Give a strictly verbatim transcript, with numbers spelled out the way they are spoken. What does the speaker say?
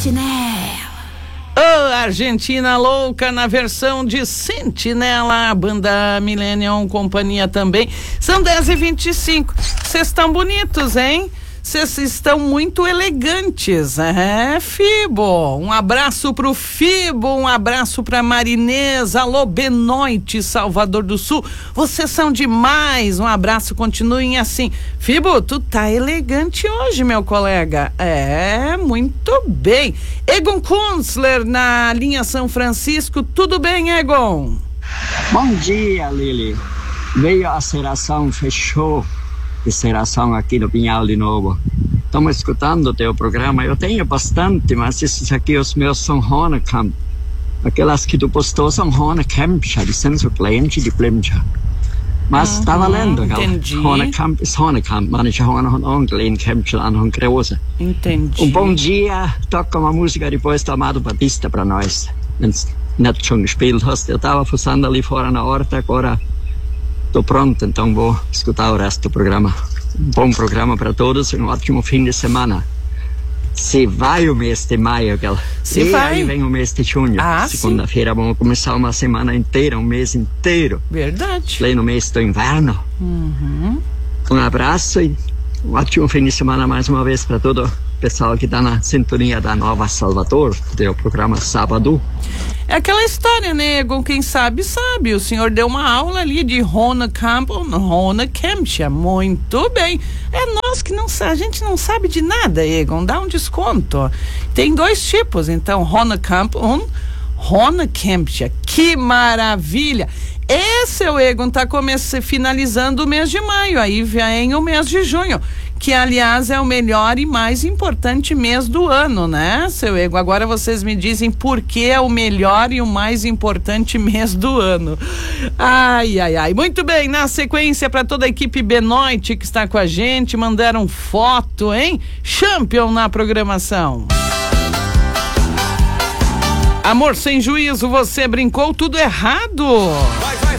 Sentinela. Oh, Argentina louca na versão de Sentinela, a banda Millennium Companhia também. São dez e vinte e cinco. Vocês estão bonitos, hein? Vocês estão muito elegantes, é, Fibo? Um abraço pro Fibo, um abraço pra Marinês, alô, Benoite, Salvador do Sul. Vocês são demais, um abraço, continuem assim. Fibo, tu tá elegante hoje, meu colega. É, muito bem. Egon Kunzler na linha São Francisco, tudo bem, Egon? Bom dia, Lili. Veio a seração, fechou. Seração aqui no Pinhal de novo. Estamos escutando o teu programa. Eu tenho bastante, mas esses aqui, os meus são Honekamp. Aquelas que tu postou são Honekamp, die sind so klein, die Blimcha. Mas está uhum, valendo, entendi. Honekamp ist Honekamp. Manche haben auch ein kleines Kämpfchen, andere große. Entendi. Um bom dia. Toca uma música depois do Amado Batista para nós. Wenn du nicht schon gespielt hast. Eu estava fuçando ali fora na horta, agora estou pronto, então vou escutar o resto do programa. Um bom programa para todos e um ótimo fim de semana. Se vai o mês de maio, gal. Se e vai. aí vem o mês de junho. Ah, segunda-feira vamos começar uma semana inteira, um mês inteiro. Verdade. Pleno mês do inverno. Uhum. Um abraço e um ótimo fim de semana mais uma vez para todo o pessoal que está na sintonia da Nova Salvador, do programa Sábado. É aquela história, né, Egon? Quem sabe, sabe. O senhor deu uma aula ali de Honekamp, Honekamp, muito bem. É nós que não sabemos, a gente não sabe de nada, Egon, dá um desconto. Tem dois tipos, então, Honekamp, um Honekamp, que maravilha. Esse, o Egon, tá começando, finalizando o mês de maio, aí vem o mês de junho, que aliás é o melhor e mais importante mês do ano, né, seu Egon? Agora vocês me dizem por que é o melhor e o mais importante mês do ano. Ai, ai, ai. Muito bem, na sequência, para toda a equipe Benoite que está com a gente, mandaram foto, hein? Champion na programação. Amor sem juízo, você brincou tudo errado.